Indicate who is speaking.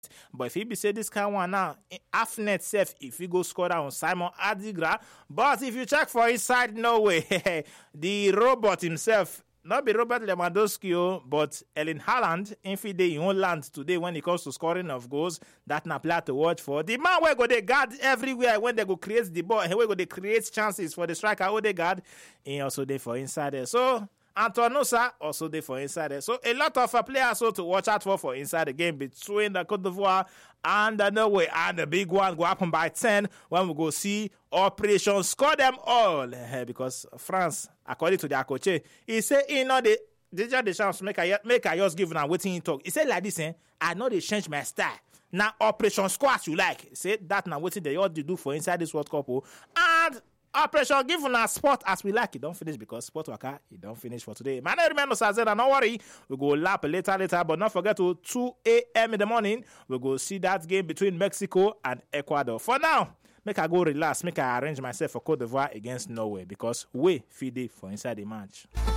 Speaker 1: But if he be say this kind one now, half net self, if he go score down on Simon Adigra. But if you check for inside Norway, the robot himself, not be Robert Lewandowski, but Erling Haaland, if he dey in own land today when it comes to scoring of goals, that na player to watch for. The man where go they guard everywhere when they go create the ball, where go they create chances for the striker, Odegaard, he also there for inside there. So Antoine Nusa also there for inside there. So a lot of players so to watch out for inside the game between the Cote d'Ivoire and the Norway, and the big one go happen by 10 when we go see Operation Score Them All, because France, according to their coach, he say he know the chance make I just give them waiting he talk. He said like this, I know they change my style. Now Operation Score as you like. Say that now waiting they all do for inside this World Cup, and Operation give a sport as we like. It don't finish because sport waka it don't finish for today. My name remains Sazeda. Don't worry, we go lap later, but don't forget to 2 a.m. in the morning. We go see that game between Mexico and Ecuador. For now, make I go relax. Make I arrange myself for Cote d'Ivoire against Norway because we feed it for inside the match.